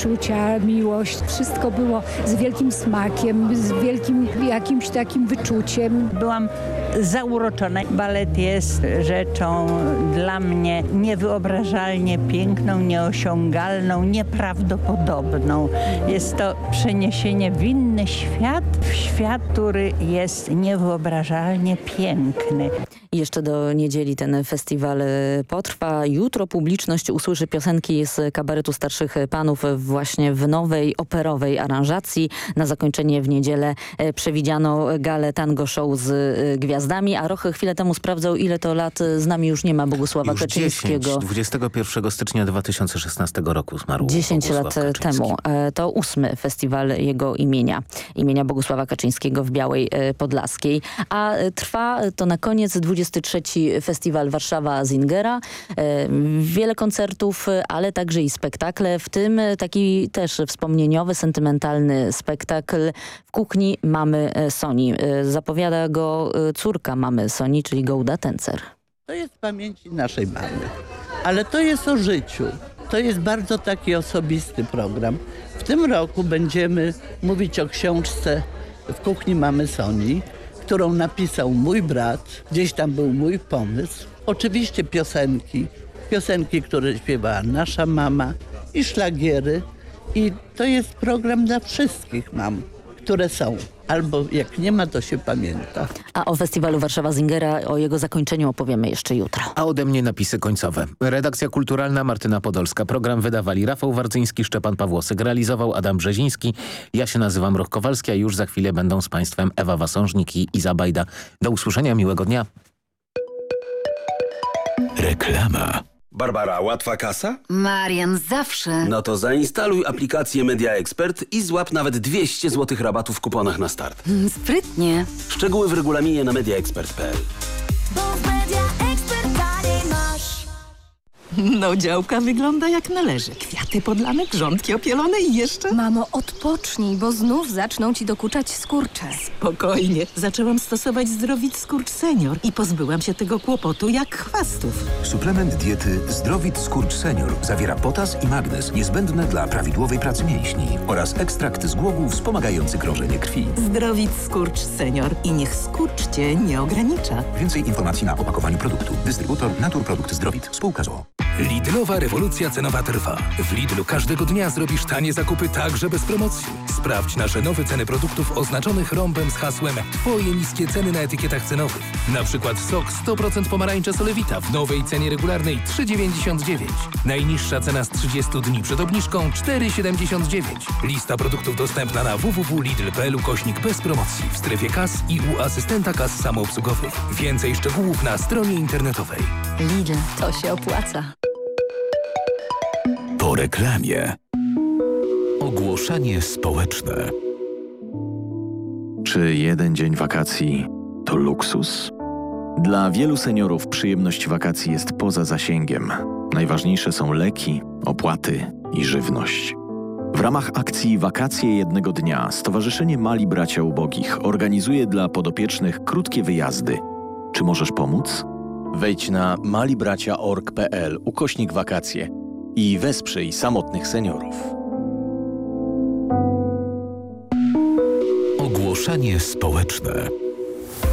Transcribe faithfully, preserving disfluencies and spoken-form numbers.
uczucia, miłość. Wszystko było z wielkim smakiem, z wielkim jakimś takim wyczuciem. Byłam zauroczona. Balet jest rzeczą dla mnie niewyobrażalnie piękną, nieosiągalną, nieprawdopodobną. Jest to przeniesienie w inny świat, w świat, który jest niewyobrażalnie piękny. I jeszcze do niedzieli ten festiwal potrwa. Jutro publiczność usłyszy piosenki z kabaretu Starszych Panów właśnie w nowej operowej aranżacji. Na zakończenie w niedzielę przewidziano galę Tango Show z gwiazdami, a Rochy chwilę temu sprawdzał, ile to lat z nami już nie ma Bogusława już Kaczyńskiego. dziesięć, dwudziestego pierwszego stycznia dwa tysiące szesnastego roku zmarł dziesięć lat Bogusław temu. To ósmy festiwal jego imienia. Imienia Bogusława Kaczyńskiego w Białej Podlaskiej. A trwa to na koniec dwudziesty trzeci Festiwal Warszawa Singera. Wiele koncertów, ale także i spektakle, w tym taki też wspomnieniowy, sentymentalny spektakl W kuchni mamy Soni. Zapowiada go córka mamy Soni, czyli Gołda Tencer. To jest pamięci naszej mamy, ale to jest o życiu. To jest bardzo taki osobisty program. W tym roku będziemy mówić o książce W kuchni mamy Soni, którą napisał mój brat. Gdzieś tam był mój pomysł. Oczywiście piosenki, piosenki, które śpiewała nasza mama i szlagiery. I to jest program dla wszystkich mam, które są. Albo jak nie ma, to się pamięta. A o festiwalu Warszawa Singera, o jego zakończeniu opowiemy jeszcze jutro. A ode mnie napisy końcowe. Redakcja kulturalna Martyna Podolska. Program wydawali Rafał Wardzyński, Szczepan Pawłosek. Realizował Adam Brzeziński. Ja się nazywam Roch Kowalski, a już za chwilę będą z Państwem Ewa Wasążnik i Iza Bajda. Do usłyszenia, miłego dnia. Reklama. Barbara, łatwa kasa? Marian, zawsze. No to zainstaluj aplikację Media Expert i złap nawet dwieście złotych rabatu w kuponach na start. Sprytnie. Szczegóły w regulaminie na mediaexpert kropka p l. Bo w Media Expert taniej masz. No, działka wygląda jak należy. Kwiaty podlane, grządki opielone i jeszcze... Mamo, odpocznij, bo znów zaczną ci dokuczać skurcze. Spokojnie. Zaczęłam stosować Zdrowit Skurcz Senior i pozbyłam się tego kłopotu jak chwastów. Suplement diety Zdrowit Skurcz Senior zawiera potas i magnez niezbędne dla prawidłowej pracy mięśni oraz ekstrakt z głogów wspomagający krążenie krwi. Zdrowit Skurcz Senior i niech skurcz cię nie ogranicza. Więcej informacji na opakowaniu produktu. Dystrybutor Naturprodukt Zdrowit. Spółka z o o. Lidlowa rewolucja cenowa trwa. W Lidlu każdego dnia zrobisz tanie zakupy także bez promocji. Sprawdź nasze nowe ceny produktów oznaczonych rąbem z hasłem Twoje niskie ceny na etykietach cenowych. Na przykład sok sto procent pomarańcze Solewita w nowej cenie regularnej trzy dziewięćdziesiąt dziewięć. Najniższa cena z trzydziestu dni przed obniżką cztery siedemdziesiąt dziewięć. Lista produktów dostępna na w w w kropka lidl kropka p l ukośnik bez promocji w strefie kas i u asystenta kas samoobsługowych. Więcej szczegółów na stronie internetowej. Lidl, to się opłaca. Po reklamie. Ogłoszenie społeczne. Czy jeden dzień wakacji to luksus? Dla wielu seniorów przyjemność wakacji jest poza zasięgiem. Najważniejsze są leki, opłaty i żywność. W ramach akcji Wakacje jednego dnia Stowarzyszenie Mali Bracia Ubogich organizuje dla podopiecznych krótkie wyjazdy. Czy możesz pomóc? Wejdź na malibracia kropka org kropka p l ukośnik wakacje i wesprzyj samotnych seniorów. Ogłoszenie społeczne.